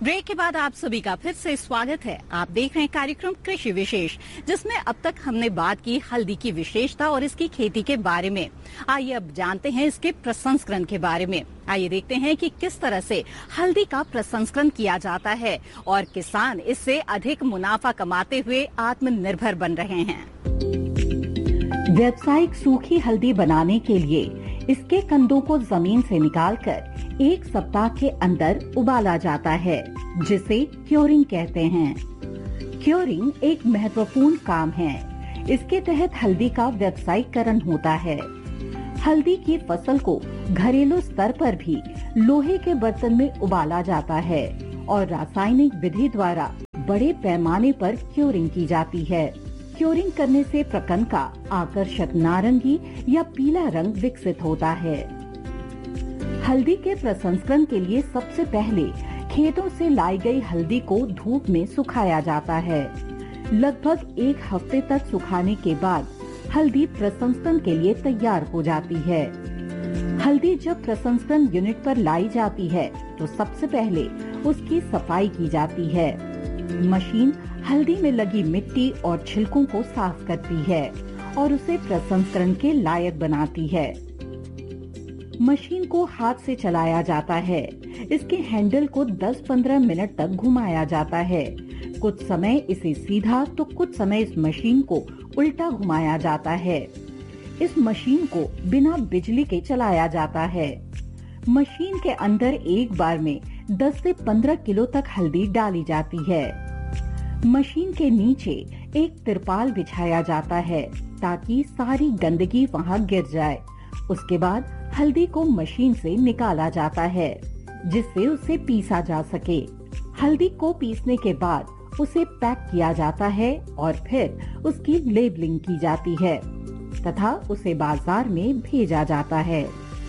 Break के बाद आप सभी का फिर से स्वागत है। आप देख रहे हैं कार्यक्रम कृषि विशेष, जिसमें अब तक हमने बात की हल्दी की विशेषता और इसकी खेती के बारे में। आइए अब जानते हैं इसके प्रसंस्करण के बारे में। आइए देखते हैं कि किस तरह से हल्दी का प्रसंस्करण किया जाता है और किसान इससे अधिक मुनाफा कमाते हुए आत्मनिर्भर बन रहे हैं। व्यावसायिक सूखी हल्दी बनाने के लिए इसके कंदों को जमीन से निकालकर 1 सप्ताह के अंदर उबाला जाता है, जिसे क्योरिंग कहते हैं। क्योरिंग एक महत्वपूर्ण काम है। इसके तहत हल्दी का व्यावसायीकरण होता है। हल्दी की फसल को घरेलू स्तर पर भी लोहे के बर्तन में उबाला जाता है और रासायनिक विधि द्वारा बड़े पैमाने पर क्योरिंग की जाती है। क्योरिंग करने से प्रकंद का आकर्षक नारंगी या पीला रंग विकसित होता है। हल्दी के प्रसंस्करण के लिए सबसे पहले खेतों से लाई गई हल्दी को धूप में सुखाया जाता है। लगभग 1 हफ्ते तक सुखाने के बाद हल्दी प्रसंस्करण के लिए तैयार हो जाती है। हल्दी जब प्रसंस्करण यूनिट पर लाई जाती है तो सबसे पहले उसकी सफाई की जाती है। मशीन हल्दी में लगी मिट्टी और छिलकों को साफ करती है और उसे प्रसंस्करण के लायक बनाती है। मशीन को हाथ से चलाया जाता है। इसके हैंडल को 10-15 मिनट तक घुमाया जाता है। कुछ समय इसे सीधा तो कुछ समय इस मशीन को उल्टा घुमाया जाता है। इस मशीन को बिना बिजली के चलाया जाता है। मशीन के अंदर एक बार में 10 से 15 किलो तक हल्दी डाली जाती है। मशीन के नीचे एक तिरपाल बिछाया जाता है ताकि सारी गंदगी वहां गिर जाए। उसके बाद हल्दी को मशीन से निकाला जाता है, जिससे उसे पीसा जा सके। हल्दी को पीसने के बाद उसे पैक किया जाता है और फिर उसकी लेबलिंग की जाती है तथा उसे बाजार में भेजा जाता है।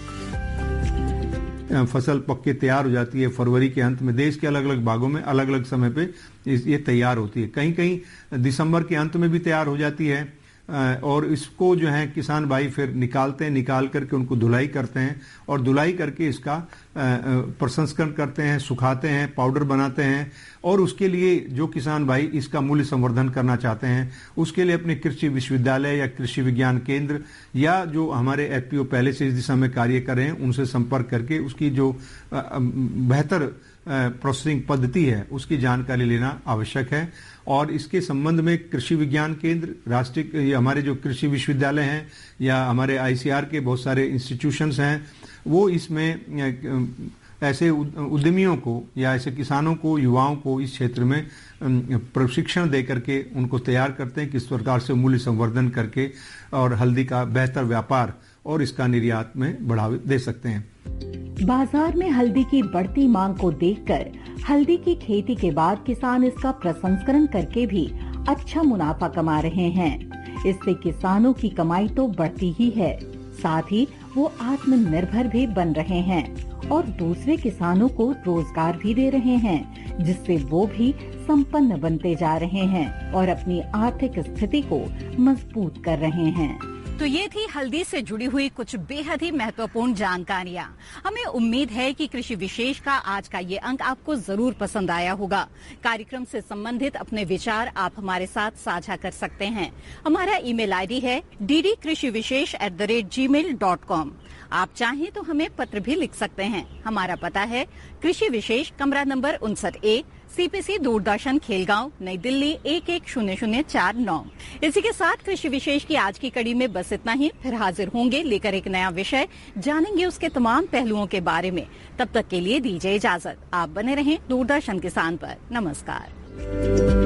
फसल पक के तैयार हो जाती है फरवरी के अंत में। देश के अलग अलग भागों में अलग अलग समय पे ये तैयार होती है। कहीं कहीं दिसंबर के अंत में भी तैयार हो जाती है और इसको जो है किसान भाई फिर निकालते हैं। निकाल करके उनको धुलाई करते हैं और धुलाई करके इसका प्रसंस्करण करते हैं, सुखाते हैं, पाउडर बनाते हैं। और उसके लिए जो किसान भाई इसका मूल्य संवर्धन करना चाहते हैं, उसके लिए अपने कृषि विश्वविद्यालय या कृषि विज्ञान केंद्र या जो हमारे एफपीओ पहले से इस दिशा में कार्य कर रहे हैं, उनसे संपर्क करके उसकी जो बेहतर प्रोसेसिंग पद्धति है उसकी जानकारी लेना आवश्यक है। और इसके संबंध में कृषि विज्ञान केंद्र, राष्ट्रीय हमारे जो कृषि विश्वविद्यालय हैं या हमारे आईसीआर के बहुत सारे इंस्टीट्यूशंस हैं, वो इसमें ऐसे उद्यमियों को या ऐसे किसानों को, युवाओं को इस क्षेत्र में प्रशिक्षण दे करके उनको तैयार करते हैं किस प्रकार से मूल्य संवर्धन करके और हल्दी का बेहतर व्यापार और इसका निर्यात में बढ़ावा दे सकते हैं। बाजार में हल्दी की बढ़ती मांग को देखकर हल्दी की खेती के बाद किसान इसका प्रसंस्करण करके भी अच्छा मुनाफा कमा रहे हैं। इससे किसानों की कमाई तो बढ़ती ही है, साथ ही वो आत्मनिर्भर भी बन रहे हैं और दूसरे किसानों को रोजगार भी दे रहे हैं, जिससे वो भी संपन्न बनते जा रहे हैं और अपनी आर्थिक स्थिति को मजबूत कर रहे हैं। तो ये थी हल्दी से जुड़ी हुई कुछ बेहद ही महत्वपूर्ण जानकारियां। हमें उम्मीद है कि कृषि विशेष का आज का ये अंक आपको जरूर पसंद आया होगा। कार्यक्रम से संबंधित अपने विचार आप हमारे साथ साझा कर सकते हैं। हमारा ईमेल आईडी है ddkrishivishesh@gmail.com। आप चाहें तो हमें पत्र भी लिख सकते हैं। हमारा पता है कृषि विशेष, कमरा number 59A, CPC Doordarshan, Khelgaon, नई दिल्ली 110049। इसी के साथ कृषि विशेष की आज की कड़ी में बस इतना ही। फिर हाजिर होंगे लेकर एक नया विषय, जानेंगे उसके तमाम पहलुओं के बारे में। तब तक के लिए दीजिए इजाजत। आप बने रहें दूरदर्शन किसान पर। नमस्कार।